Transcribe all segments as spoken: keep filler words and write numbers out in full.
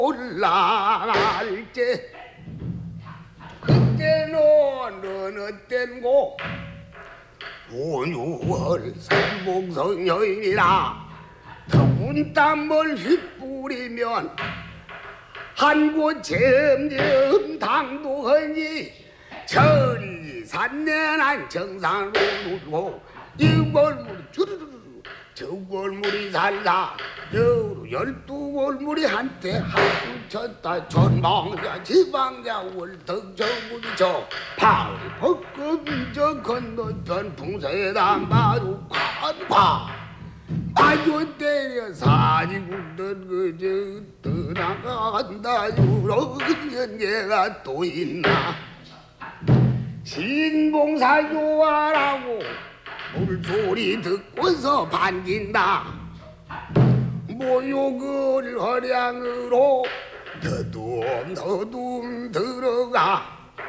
올라갈 때 그때는 어느 때고 오유월 삼봉성여인이라 더운 땀을 휘뿌리면 한 곳 점점 당도하니 천리산내난 정상으로 누르고 이골물이 주르르르 저골물이 살다 여루 열두 골물이 한때 한숨 쳤다 전망자 지방자 월덕저물이 저 파리 벚금 저 건너편 풍세당 마루 관과 아주 때려 사지군들 그저 떠나간다 유럽 연계가 또 있나 신봉사교화라고 물소리 듣고서 반긴다 모욕을 허량으로 더듬 더듬 들어가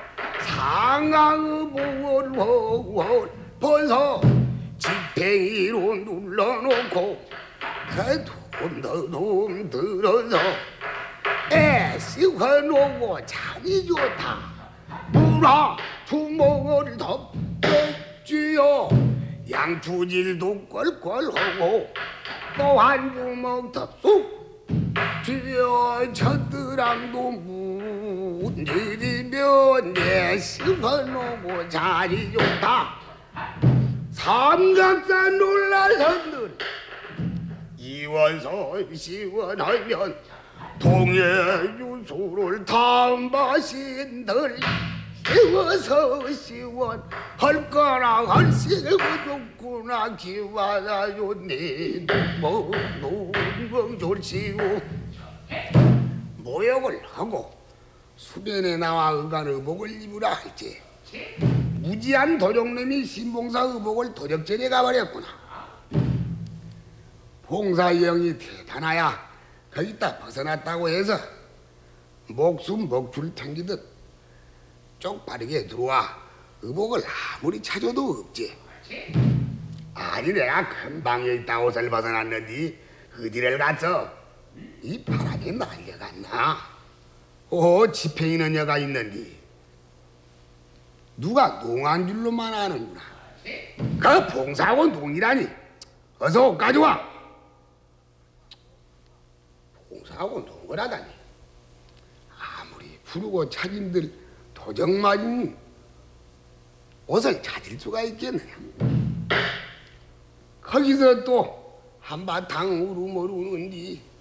상하의 목을 헐 벗어 지팽이로 눌러놓고 더듬 더듬 들어서 애쓰어놓고 잠이 좋다 물아 주먹을 덮어쥐어 양투질도 껄껄하고 또 한 주먹 덥쑥 쥐어 첫드랑도 문지르면 내쓰어놓고 자리 좋다 삼각산 올라선들 이원선 시원하면 동해유수를 탐바신들 세워서 시원할 거라 할세고 좋구나 기와라 좋네 농봉 졸시고 모욕을 하고 수변에 나와 의관 의복을 입으라 할지 무지한 도적놈이 신봉사 의복을 도적전에 가버렸구나. 봉사영이 대단하야 거기다 벗어났다고 해서 목숨 목줄 탱기듯 쪽파리게 들어와 의복을 아무리 찾아도 없지. 아니 내가 금방에 있다 옷을 벗어났는데 어디를 갔어? 이 바람에 날려갔나? 오 지팽이는 여가 있는데 누가 농한 줄로만 아는구나. 그 봉사하고 농이라니 어서 가져와. 봉사하고 농을 하다니 아무리 부르고 차진들 도적맞은 옷을 찾을 수가 있겠느냐. 거기서 또 한바탕 우르모르는디